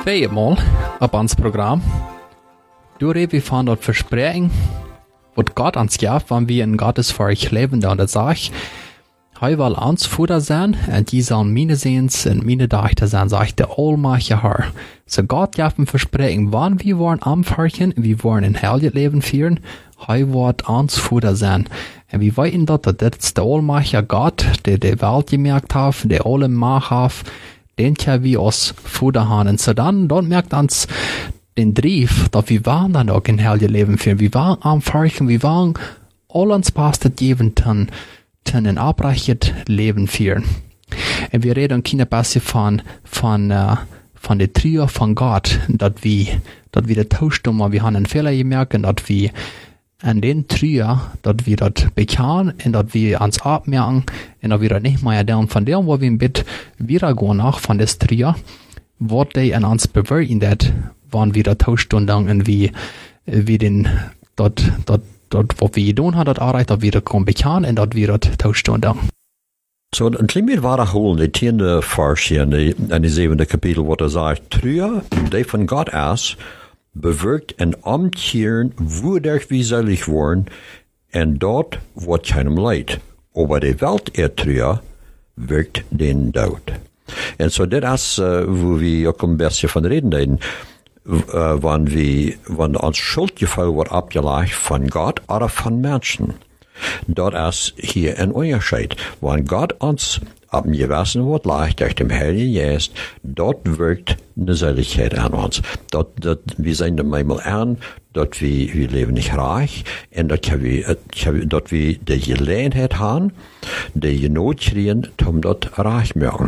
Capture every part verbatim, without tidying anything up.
Tweemaal op ons programma. Doorheen we van dat verspreking, wat God ons geeft, wanneer we in Gottes Volk leven, dan dat zegt, hij wil ons voeder zijn, en die zal mijn ziens en mijn dachten zijn, zegt de Almachtige Heer. So God geeft een verspreking, wanneer we worden aanvarken, we worden een heilig leven vieren, hij wordt ons voeder zijn. En we weten dat dat is de Almachtige God, die de wereld gemerkt heeft, die alle macht heeft, den kan we ons voeder hebben. En so dan, dan merkt ons den Drief, dat we waren dan ook een heilig leven vieren. We waren aanvarken, we waren al ons passet geven ten, ten een oprecht leven vieren. En we reden een beetje van, van, uh, van de trio van God, dat we, dat we de tausch doen, maar we hebben een Fehler gemerkt, dat we an den trio, dat we dat bekennen, en dat we ons abmerken, en dat we dat nicht mehr doen. Von dem, wo wir ein bisschen wiedergehen nach von des trio, wird die an uns bewirken, dat, wann wir das tauschstunden, und wie, wie den, dort, dort, dort, wo wir getan haben, das erreicht, dat wir das bekennen, und dat wir das tauschstunden. So, een klein beetje waterholen, die tiende vers hier, in die, in die zevende kapitel, wat er zegt, trio, die van God is, bewirkt en omkehren, wodurch wir selig worden, en dort wordt keinem leid. Aber die Welt ertrühe, wirkt den Dood. En so, dit is, uh, wo wir ook een beetje van reden deden, uh, wanneer we, wanneer ons schuldgevoel wordt abgelegt von Gott oder von Menschen. Dat is hier een onderscheid. Wanneer God ons op een gewissen wordt legt durch den Heiligen Geist, dort wirkt eine Seligkeit an uns. Dat, dat, wir sind dann manchmal an, dat wir, wir leben nicht reich, und dat wir, dat wir die Gelegenheit haben, die Genot kriegen, um dort reich zu werden.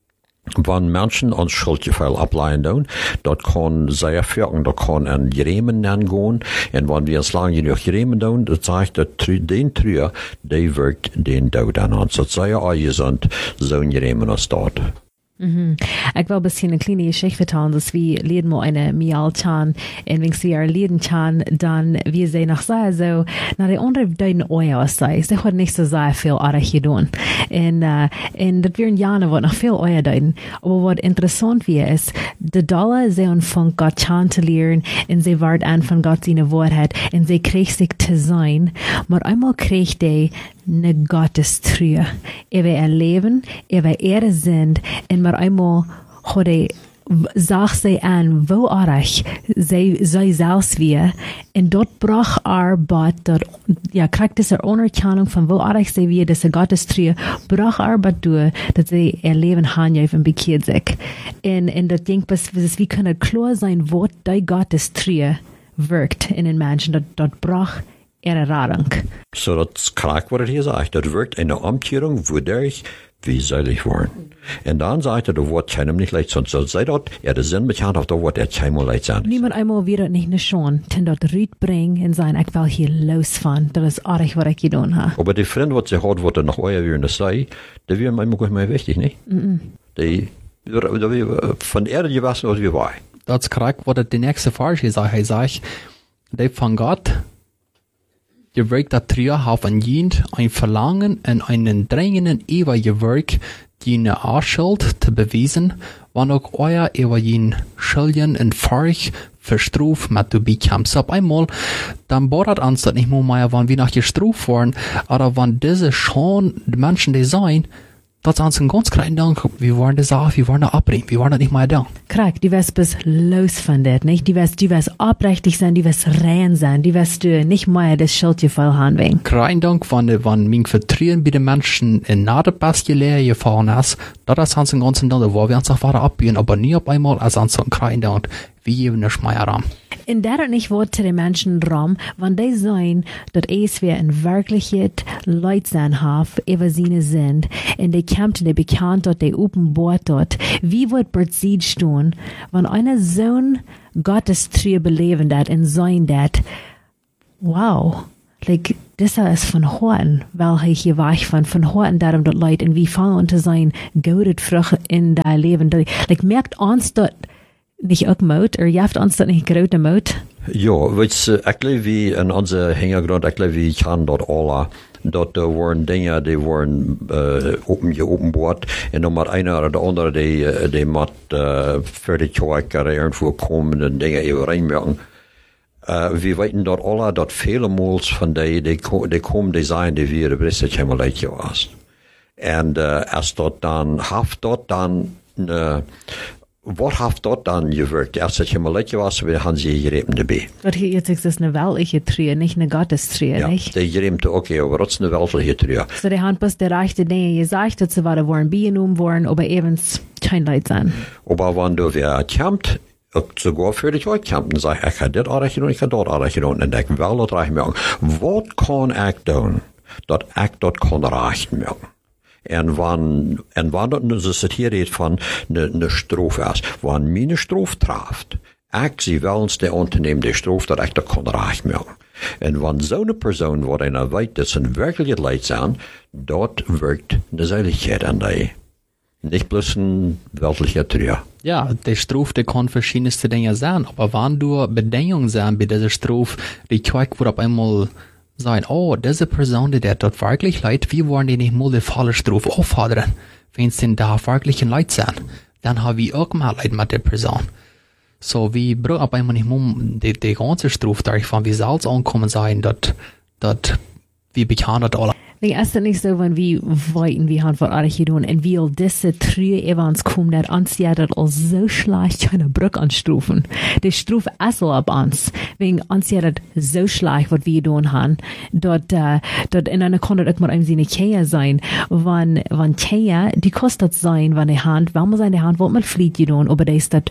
Wenn Menschen uns Schuldgefühl ableiten, dort kann sehr führen, dort kann ein Jeremen gehen, und wenn wir es lange genug Jeremen tun, das sagt, dass den Trüer, der wirkt den Tod an uns. Das sei ja auch gesund, so ein Jeremen als dort. Mhm. Ich will ein bisschen eine kleine Geschichte vertellen, dass wir leden mal eine Mialchan, und wenn sie leden chan, dann wir sehen nach sehr so, na die andere deuten Oya was sei, sie hat nicht so sehr viel Arach getan. Und, uh, und das wären Jahre, was noch viel Oya deuten. Aber was interessant wie ist, die Dalle sie anfangen Gott chan zu lernen, und sie wart an von Gott seine Wahrheit, und sie kriegt sich zu sein, aber einmal kriegt die ne Gottestrue. Er will erleben, er will Ehre sind, und maar einmal hat er, zag sie an, wo arach sie, sie selbst wir, und dort brach er, bat, dort, ja, kriegt es er Anerkennung von wo arach sie wir, dass er Gottestrue, brach er, bat durch, dass sie erleben haben, ja, und bekehrt sich. Und, und das Ding, was, was, wie können klar sein, wo die Gottestrue wirkt in den Menschen, dort, dort brach Erfahrung. So, das krank, was er hier sagt. Das wirkt eine Umkehrung, wodurch wir selig waren. Und dann sagt er, das Wort keinem nicht leicht, sonst sei dort, ja, der Sinn mit Hand auf das Wort, er keinmal leicht sein. Niemand einmal wieder nicht ne schon, denn dort Ried bringen und sagen, ich will hier losfahren, das ist alles, was ich getan habe. Aber die Freunde, was sie hat, was er noch euer wie das sei, die wären manchmal gar nicht mehr wichtig, nicht? Mhm. Die, die, von der Erde gewassen, was wir waren. Das ist korrekt, was die nächste Frage sagt. Er sagt, die von Gott, je werkt dat trio auf ein Jend, ein Verlangen und einen drängenden ewigen Werk, die eine Arschuld zu beweisen, wann auch euer ewigen Schulden und Furcht verstruf mit zu bekommen. So auf einmal, dann bohrt uns das nicht mehr, wann wir nach gestruft worden, aber wann diese schon die Menschen, die sein, das ist uns ein ganz kleiner Dank, wir wollen das auch, wir wollen das abbringen, wir wollen das nicht mehr da. Korrekt, die wirst bis los von das, nicht? Die wirst, die wirst aufrichtig sein, die wirst rein sein, die wirst du nicht mehr das Schuldgefühl haben wegen. Kein Dank, wenn, wenn mein Vertrauen bei den Menschen in Nadepass Lehre gefahren ist, das ist uns ein ganzen Dank, wo wir uns auch weiter abbiegen, aber nie auf einmal als uns ein kleiner Dank, wie geben nicht mehr Raum. In der nicht Wort zu den Menschen Raum, wenn die sein, dass es wir in Wirklichkeit Leute sein haben, über sie sind, und die kämpfen, die bekannt dort, die open Bord dort, wie wird Bert Sied stehen, wenn einer Sohn Gottes True beleben dat und sein dat, wow, like, das ist von Horten, weil ich hier war ich von, von Horten darum dort Leute, und wie fangen unter sein, gaudet Frucht in dein Leben, like, merkt uns dort, nicht ook mout, er jaft ons dat niet grote mout? Ja, weet je, ik leef wie in onze hintergrond, ik leef wie kan dat alle Dort uh, waren Dinge, die waren uh, open geopenbaard. En dan maar einer oder der andere, die, uh, die moet uh, für die Kirche irgendwo kommen und Dinge even reinmerken. Uh, wir weten dort alle, dat viele Mals von die, die, die kommen, die zijn, die wir de beste Chemeleitje was. En uh, als dort dan, haft dort dan, uh, wat heeft dat dan gewerkt? Als het Chemeleitje was, we gaan ze gerepen erbij. Maar hier jetzt ist das eine weltliche Trie, nicht eine Gottestrie, Ja, nicht? die geremte ook, aber dat is een weltliche Trie. So die haben bloß die rechte Dinge gesagt, dass sie waren, waren beigenommen worden, aber eben kein Leid sein. Aber wenn du wer kämpft, sogar für dich auch kämpft und sagst, ich habe das auch getan, ich habe dort auch getan, und ich will das recht merken. Was kann ich tun, dass ich das kann recht merken? En wann, en wann dat nu ze hier redt van ne, ne stroof is, wann meine stroof treft, ik zie wel eens de onderneem de stroof dat ik dat kan recht maken. En wann zo'n persoon wat einer weet dat zijn werkelijk leid zijn, dat werkt de zeiligheid aan die. Nicht bloß ein weltlicher Trier. Ja, der Struf, der kann verschiedenste Dinge sein, aber wenn du Bedingungen sein bei dieser Struf, die Kirche wird auf einmal sagen, oh, diese Person, die dort wirklich leid, wie wollen die nicht mal die volle Struf auffordern, wenn es denn da wirklich ein Leid sein, dann haben wir auch mal Leid mit der Person. So, wie braucht auf einmal nicht mal die, die ganze Struf, da ich von wie Salz ankommen sein, dort, dort, wie bekannt das alle. Nee, es ist nicht so, wenn wir weiten, wir haben was alles tun, und wir all diese Trühe evans kommen, der uns ja das als so schlecht keine Brücke anstrufen. Die Struf ist ab uns, wegen uns ja das so schlecht, was wir tun haben, dort, äh, dort in einer kann das auch mal ein bisschen Kehr sein, wenn, wenn Kehr, die kostet sein, wenn die Hand, wenn man seine Hand, was man fliegt tun, aber das ist das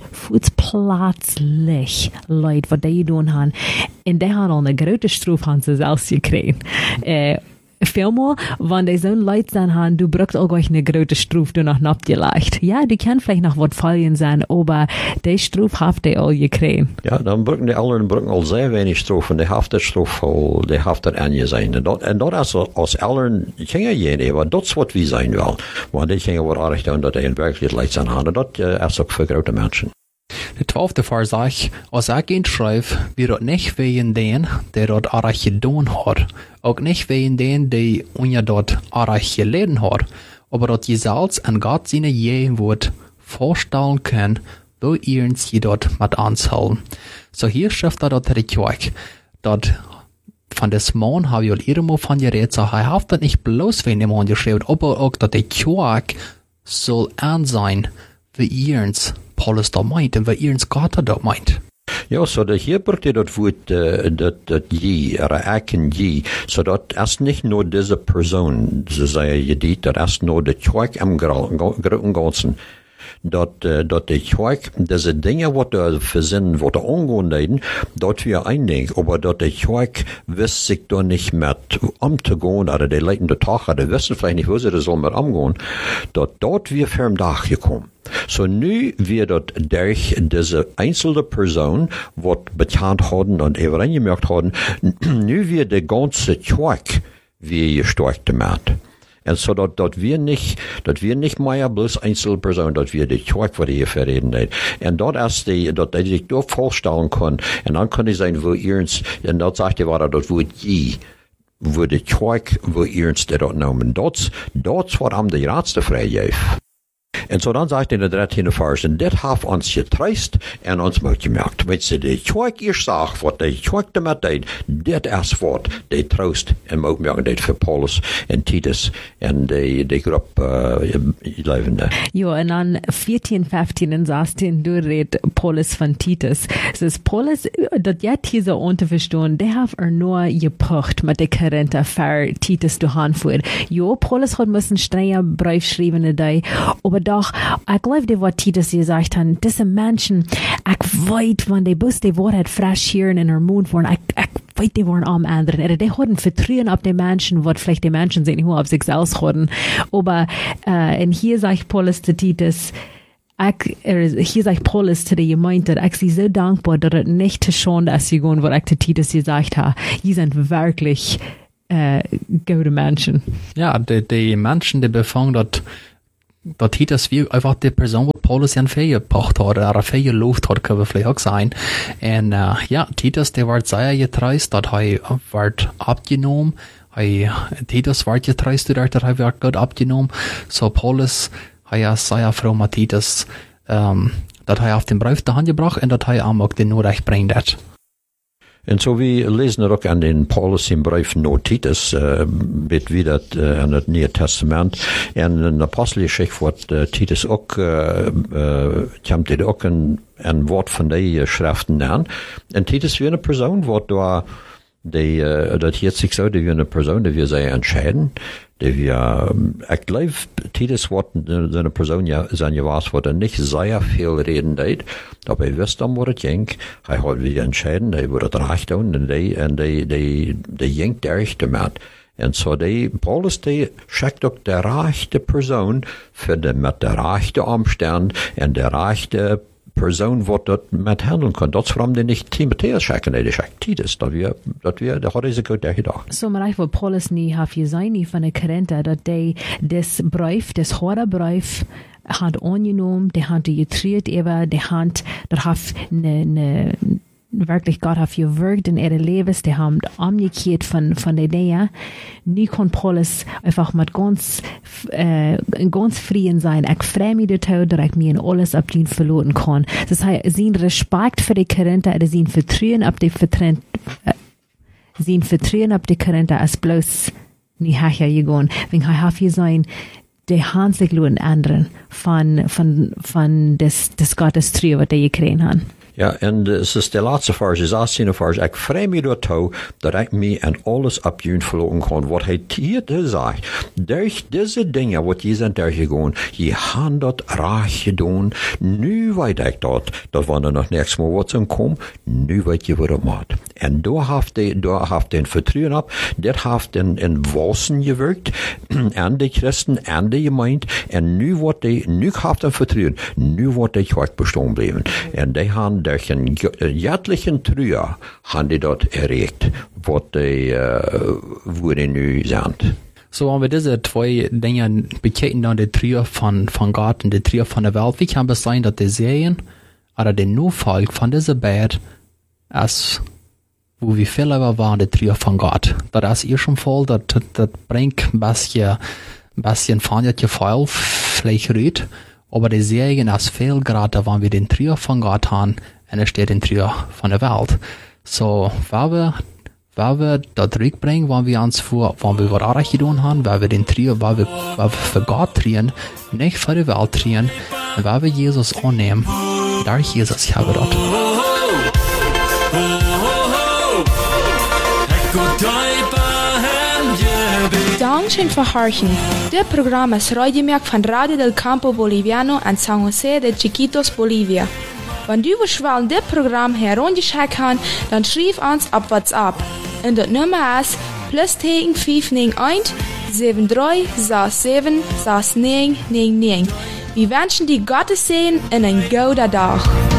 fußplatzlich, Leute, was die tun haben, und die haben auch eine große Struf, haben sie selbst gekriegt. Äh, Vielmal, wenn die so ein Leid sein haben, du brauchst auch gleich eine große Struf, du noch nicht leicht. Ja, die kann vielleicht noch was fallen sein, aber die Struf haft die all gekriegt. Ja, dann brücken die anderen brücken al sehr wenig Struf und die haft der Struf voll, die haft der Anje sein. Und dat, en dat is als anderen, gingen jene, aber dat is wat wie sein will. Want die gingen wat aardig doen, dat die een werkelijk Leid zijn haben. Dat uh, is ook voor grote mensen. Der twaalfde Vers sagt, als ich ihn schreibe, wir dort nicht wegen den, der dort arach getan hat, auch nicht wegen den, der unja dort arach geleden hat, aber dort jesalz an Gott seine je wird vorstellen können, wo ihr uns je dort mit anzahlen. So hier schreibt er dort die Kirche, dort von des Mann habe ich auch irgendwo von geredet, so er hat das nicht bloß wegen dem Mann geschrieben, aber auch, dass die Kirche soll an sein, wie ihr uns Paulus da meint und wie ihr uns Gott da meint. Ja, so dat hier braucht ihr dat Wort, uh, dat, dat je, oder erken je, so dat is nicht nur diese Person, so sei je dit, dat is nur de Kirche im Ganzen. Dat, uh, dat de Kirche, diese Dinge, wat er versinnen, wat er angehen leiden, dat wir eindenken, aber dat de Kirche wisst sich da nicht mit umzugehen, oder die leitende Tage, die wissen vielleicht nicht, wo sie das soll mit umgehen, dat dort wir für ein Dach gekommen. So nu wird dort durch diese einzelne Person, was bekannt haben und eben reingemerkt haben, nu wird die ganze Kirche wie gestärkt gemacht. Und so dort, dort wir nicht, dort wir nicht mehr bloß einzelne Personen, dort wir die Kirche, wo die hier verreden hat. Und dort erst die, dort die sich dort vorstellen können. Und dann kann ich sagen, wo ihr uns, und dort sagt ihr, war dort, wo die, wo die Kirche, wo ihr uns dort nehmen. Dort, dort war am die Ratste freigegeben. En so dan zegt in de dertiende vers, en dit heeft ons getreist en ons moed gemerkt. Weet ze, de tjoek eerst zag, wat de tjoek damit deed, dit is wat de troost en moed merken deed voor Paulus en Titus en de, de groep uh, levende. Ja, en dan veertien, vijftien en zestien doorreed Paulus van Titus. Dus Paulus, dat jij hier zo on te verstaan, die heeft er nur gepocht met de Korinther voor Titus te gaan voor. Ja, Paulus had müssen strenger brief schrijven in die, aber doch, ich glaube, die wat Titus gesagt hat, diese Menschen, ich weiß, wenn die bloß die Wahrheit frisch hören in der Mund waren, ich, ich weiß, die waren am anderen. Oder die hatten Vertrauen auf die Menschen, was vielleicht die Menschen sich nicht nur auf sich selbst hatten. Aber, äh, und hier sagt Paulus zu Titus, ich, er, hier sagt Paulus zu der Gemeinde, ich bin so dankbar, dass es nicht zu schade ist, was ich zu Titus gesagt habe. Die sind wirklich, äh, gute Menschen. Ja, die, die Menschen, die befangen dort, dat Titus wie einfach die Person, die Paulus ja Fähige gebracht hat, oder Fähige Luft hat, können wir vielleicht auch sein. Und, uh, ja, Titus, der war sehr getreist, dat er wird abgenommen, Hei, Titus war getreist, der hat wir Gott abgenommen. So Paulus, hei ja sehr froh mit Titus, ähm, dat hij auf den Brief der Hand gebracht und dat hij am auch den Norecht bringt hat. En zo we lezen er ook aan in Paulus in brief naar Titus, uh, met wie dat uh, aan het Nieuwe Testament. En in de apostelgeschichte wordt uh, Titus ook, uh, uh, komt hij ook een, een woord van die uh, schriften aan. En Titus weer een persoon wordt door, die, uh, dat heet zich zo, die weer een persoon, die we zij entscheiden. Die wir, ich glaube, Titus wordt eine Person sein gewas, wo er nicht sehr viel reden deed, aber er wist dan wat het ging. Hij had weer entscheiden, hij wordt het recht doen, en die, en die, die, die ging de rechte met. En zo die, Paulus, die schickt ook de rechte persoon voor de, met de rechte omstand en de rechte persoon wat dat met handelen kan. Dat is waarom die niet Timotheus schicken, nee, die schickt Titus. Dat we, dat we, dat hadden ze goed gedacht. So, maar ik wil Paulus niet have je zijn, niet van de Korinther, dat die, des brief, des hoorde brief, had aangenomen, die had die getreed even, die had, dat heeft ne, ne, wirklich Gott hat gewirkt in ihre Lebens, die haben umgekehrt von, von der Idee. Nie kann Paulus einfach mit ganz, äh, ganz Frieden sein. Ich freue mich dazu, dass ich mir in alles auf ihn verloren kann. Das heißt, sein Respekt für die Korinther, oder sein Vertrauen auf die Vertrauen, äh, sein Vertrauen auf die Korinther ist bloß nicht herher gegangen. Wenn er hat hier sein, die haben sich lohnen anderen von, von, von des, des Gottes Trio, was die gekriegt haben. Ja, en es ist der laatste vers, is achttien vers. Ik vreem me daartoe dat ik me en alles op jullie verloren kan. Wat hij hier gezegd, durch deze dingen wat je zijn doorgegaan, je hebt dat raar gedaan. Nu weet ik dat, dat wanneer nog niks meer wat zijn komt, nu weet je wat het maakt. En daar heeft hij, daar heeft hij een vertrouwen op, dat heeft een, een wassen gewerkt, aan de christen, aan de gemeente, en nu wordt hij, nu heeft hij een vertrouwen, nu wordt hij kwijt bestaan blijven. En die hebben durch een jaarlijke truur gaan die dat erreicht, wat die, uh, wo die nu zijn. So, wenn wir diese zwei Dinge bekijken, dann die Trio von, von Gott und die Trio von der Welt, wie kann es sein, dass die Serien oder der Nufall von dieser Band als wo wir viel lieber waren, die Trio von Gott. Das ist ihr schon voll, das, das bringt ein bisschen, ein bisschen feindliches Gefühl, vielleicht rührt, aber die Serien ist viel gerade, wenn wir den Trio von Gott haben, und es steht den Trio von der Welt. So, wenn wir, wenn wir das zurückbringen, wenn wir uns vor, wenn wir was anderes getan haben, wenn wir den Trio, wenn wir, wenn wir für Gott drehen, nicht für die Welt drehen, und wenn wir Jesus annehmen, durch Jesus haben wir das. Dankeschön für Horchen. Das Programm ist Radiomerk von Radio del Campo Boliviano en San José de Chiquitos, Bolivia. Wenn du willst, das Programm heruntergeschickt haben, dann schreib uns auf WhatsApp. Und das Nummer ist plus fünf neun eins sieben drei sechs sieben sechs neun neun neun. Wir wünschen dir Gottes Segen und einen guten Tag.